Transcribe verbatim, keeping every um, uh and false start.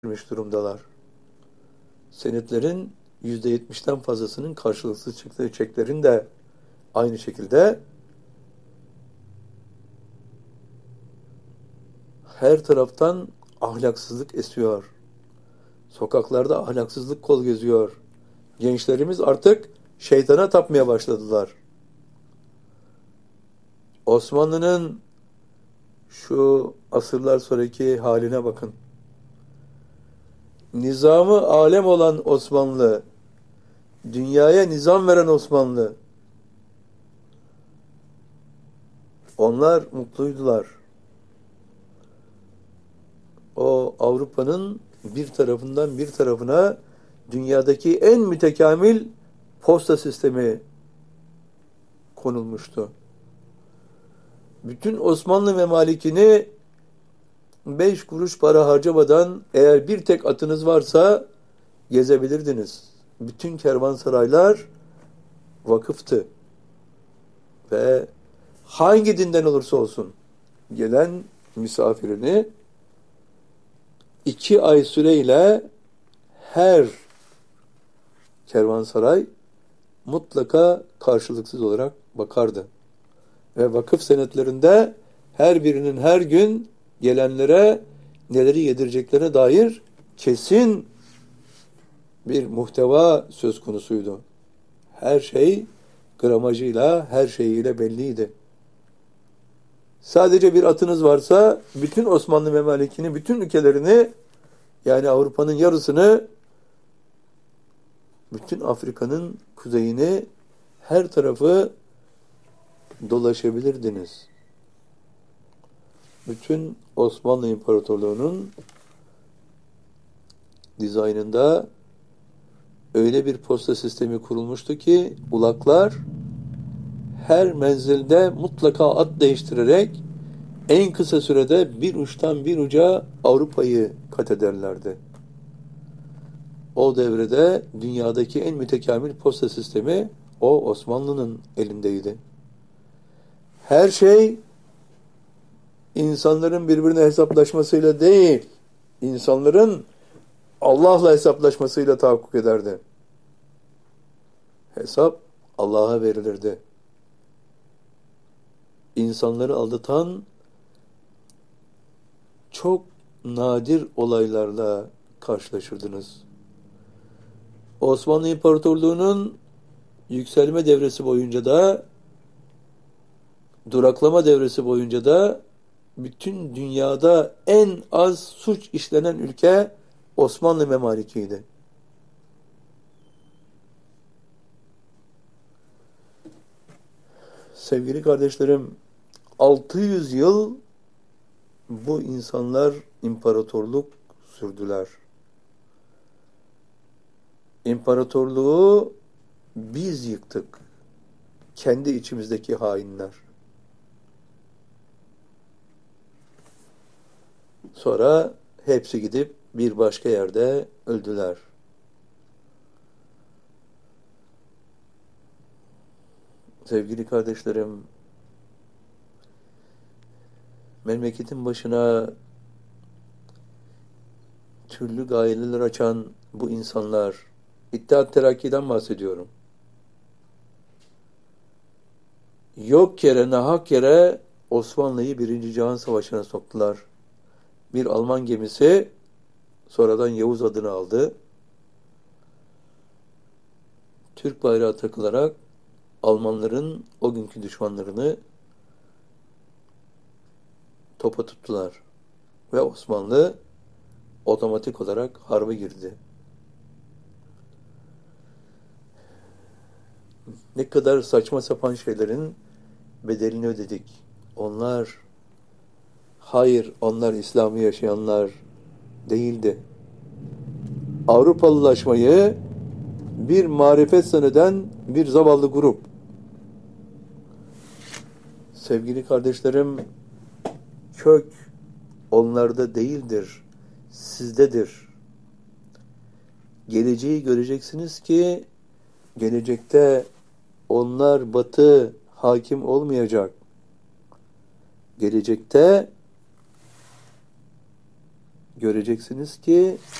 vermiş durumdalar. Senetlerin yüzde yetmişten fazlasının karşılıksız çıktığı çeklerin de aynı şekilde her taraftan ahlaksızlık esiyor. Sokaklarda ahlaksızlık kol geziyor. Gençlerimiz artık şeytana tapmaya başladılar. Osmanlı'nın şu asırlar sonraki haline bakın. Nizamı alem olan Osmanlı, dünyaya nizam veren Osmanlı, onlar mutluydular. O Avrupa'nın bir tarafından bir tarafına dünyadaki en mütekamil posta sistemi konulmuştu. Bütün Osmanlı memalikini beş kuruş para harcamadan eğer bir tek atınız varsa gezebilirdiniz. Bütün kervansaraylar vakıftı. Ve hangi dinden olursa olsun gelen misafirini iki ay süreyle her kervansaray mutlaka karşılıksız olarak bakardı. Ve vakıf senetlerinde her birinin her gün gelenlere neleri yedireceklerine dair kesin bir muhteva söz konusuydu. Her şey gramajıyla, her şeyiyle belliydi. Sadece bir atınız varsa bütün Osmanlı memalikini, bütün ülkelerini, yani Avrupa'nın yarısını, bütün Afrika'nın kuzeyini, her tarafı dolaşabilirdiniz. Bütün Osmanlı İmparatorluğu'nun dizaynında öyle bir posta sistemi kurulmuştu ki ulaklar her menzilde mutlaka at değiştirerek en kısa sürede bir uçtan bir uca Avrupa'yı kat ederlerdi. O devrede dünyadaki en mütekamil posta sistemi o Osmanlı'nın elindeydi. Her şey insanların birbirine hesaplaşmasıyla değil, insanların Allah'la hesaplaşmasıyla tahakkuk ederdi. Hesap Allah'a verilirdi. İnsanları aldatan çok nadir olaylarla karşılaşırdınız. Osmanlı İmparatorluğu'nun yükselme devresi boyunca da, duraklama devresi boyunca da bütün dünyada en az suç işlenen ülke Osmanlı memalikiydi. Sevgili kardeşlerim, altı yüz yıl bu insanlar imparatorluk sürdüler. İmparatorluğu biz yıktık. Kendi içimizdeki hainler. Sonra hepsi gidip bir başka yerde öldüler. Sevgili kardeşlerim, memleketin başına türlü gayeler açan bu insanlar, İttihat Terakki'den bahsediyorum. Yok yere, nahak yere Osmanlı'yı Birinci Cihan Savaşı'na soktular. Bir Alman gemisi sonradan Yavuz adını aldı. Türk bayrağı takılarak Almanların o günkü düşmanlarını topa tuttular. Ve Osmanlı otomatik olarak harba girdi. Ne kadar saçma sapan şeylerin bedelini ödedik. Onlar, hayır, onlar İslam'ı yaşayanlar değildi. Avrupalılaşmayı bir marifet zanneden bir zavallı grup. Sevgili kardeşlerim, kök onlarda değildir, sizdedir. Geleceği göreceksiniz ki gelecekte onlar Batı hakim olmayacak. Gelecekte göreceksiniz ki